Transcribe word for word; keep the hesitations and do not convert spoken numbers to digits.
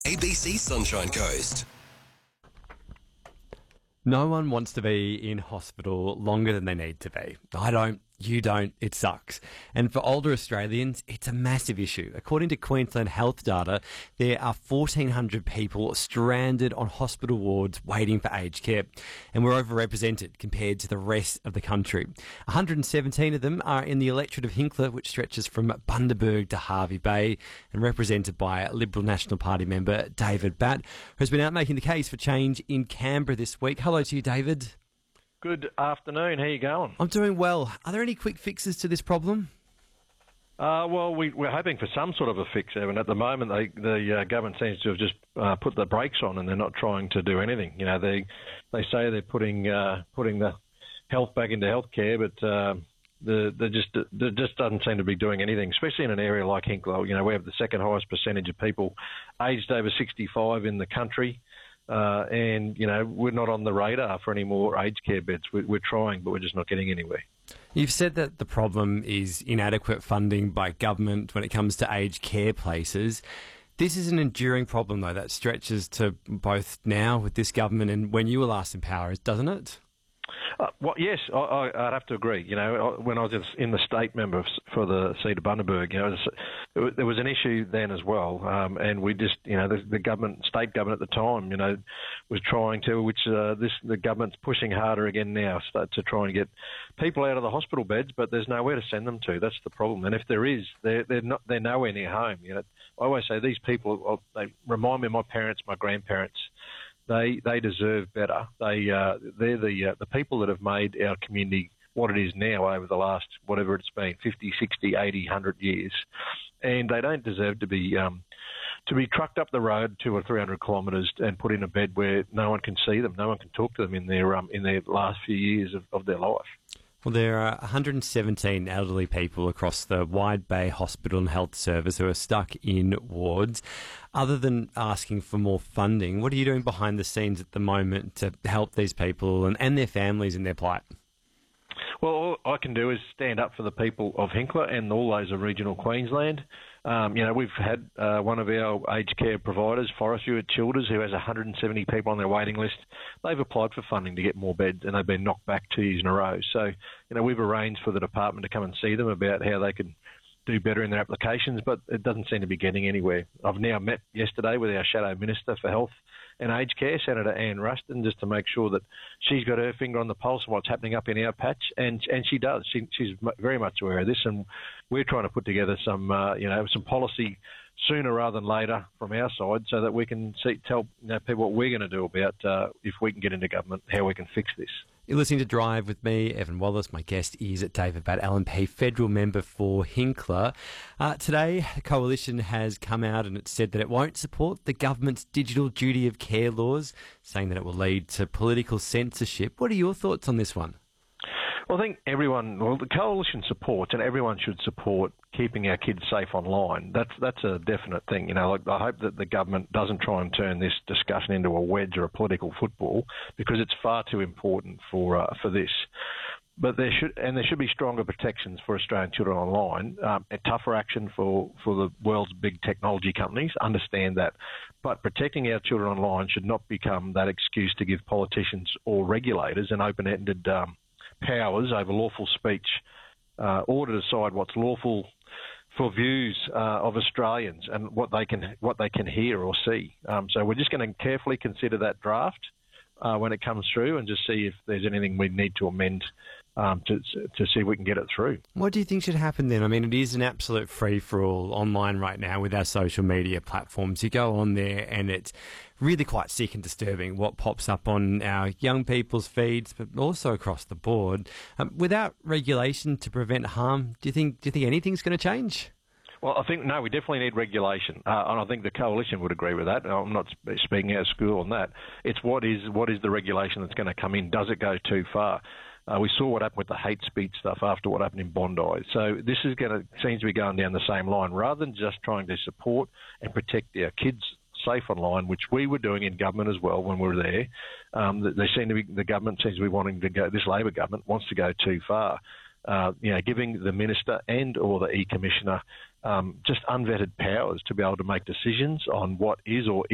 A B C Sunshine Coast. No one wants to be in hospital longer than they need to be. I don't, you don't, it sucks. And for older Australians, it's a massive issue. According to Queensland Health data, there are fourteen hundred people stranded on hospital wards waiting for aged care. And we're overrepresented compared to the rest of the country. one hundred seventeen of them are in the electorate of Hinkler, which stretches from Bundaberg to Hervey Bay, and represented by Liberal National Party member David Batt, who's been out making the case for change in Canberra this week. Hello to you, David. Good afternoon. How you going? I'm doing well. Are there any quick fixes to this problem? Uh, well, we, we're hoping for some sort of a fix, Evan. At the moment, they, the uh, government seems to have just uh, put the brakes on, and they're not trying to do anything. You know, they they say they're putting uh, putting the health back into healthcare, but uh, the the just the just doesn't seem to be doing anything. Especially in an area like Hinkler. You know, we have the second highest percentage of people aged over sixty-five in the country. Uh, and, you know, we're not on the radar for any more aged care beds. We're, we're trying, but we're just not getting anywhere. You've said that the problem is inadequate funding by government when it comes to aged care places. This is an enduring problem, though, that stretches to both now with this government and when you were last in power, doesn't it? Uh, well, yes, I, I, I'd have to agree. You know, when I was in the state member for the seat of Bundaberg, you know, it was, there was an issue then as well, um, and we just, you know, the, the government, state government at the time, you know, was trying to, which uh, this the government's pushing harder again now start to try and get people out of the hospital beds, but there's nowhere to send them to. That's the problem, and if there is, they're they're not they're nowhere near home. You know, I always say these people, they remind me of my parents, my grandparents. They they deserve better. They uh, they're the uh, the people that have made our community what it is now over the last whatever it's been fifty, sixty, eighty, one hundred years, and they don't deserve to be um, to be trucked up the road two or three hundred kilometres and put in a bed where no one can see them, no one can talk to them in their um, in their last few years of, of their life. Well, there are one hundred seventeen elderly people across the Wide Bay Hospital and Health Service who are stuck in wards. Other than asking for more funding, what are you doing behind the scenes at the moment to help these people and, and their families in their plight? Well, all I can do is stand up for the people of Hinkler and all those of regional Queensland. Um, you know, we've had uh, one of our aged care providers, Forrestview at Childers, who has one hundred seventy people on their waiting list. They've applied for funding to get more beds, and they've been knocked back two years in a row. So, you know, we've arranged for the department to come and see them about how they can do better in their applications, but it doesn't seem to be getting anywhere. I've now met yesterday with our Shadow Minister for Health and Aged Care, Senator Anne Ruston, just to make sure that she's got her finger on the pulse of what's happening up in our patch, and and she does. She, she's very much aware of this, and we're trying to put together some, uh, you know, some policy sooner rather than later from our side, so that we can see, tell you know, people what we're going to do about uh, if we can get into government, how we can fix this. You're listening to Drive with me, Evan Wallace. My guest is David Batt, L N P, federal member for Hinkler. Uh, today, the Coalition has come out and it said that it won't support the government's digital duty of care laws, saying that it will lead to political censorship. What are your thoughts on this one? Well, I think everyone, well, the Coalition supports, and everyone should support keeping our kids safe online. That's that's a definite thing. You know, like, I hope that the government doesn't try and turn this discussion into a wedge or a political football, because it's far too important for uh, for this. But there should and there should be stronger protections for Australian children online, um, a tougher action for, for the world's big technology companies. Understand that, but protecting our children online should not become that excuse to give politicians or regulators an open-ended um, powers over lawful speech, uh, or to decide what's lawful for views uh, of Australians and what they can what they can hear or see. Um, so we're just going to carefully consider that draft uh, when it comes through, and just see if there's anything we need to amend um, to to see if we can get it through. What do you think should happen then? I mean, it is an absolute free-for-all online right now with our social media platforms. You go on there and it's really quite sick and disturbing what pops up on our young people's feeds, but also across the board. Um, without regulation to prevent harm, do you think do you think anything's going to change? Well, I think, no, we definitely need regulation, uh, and I think the Coalition would agree with that. I'm not sp- speaking out of school on that. It's what is what is the regulation that's going to come in? Does it go too far? Uh, we saw what happened with the hate speech stuff after what happened in Bondi. So this is going to seems to be going down the same line, rather than just trying to support and protect our kids safe online, which we were doing in government as well when we were there. Um, they seem to be the government seems to be wanting to go. This Labor government wants to go too far. Uh, you know, giving the minister and or the e-commissioner um, just unvetted powers to be able to make decisions on what is or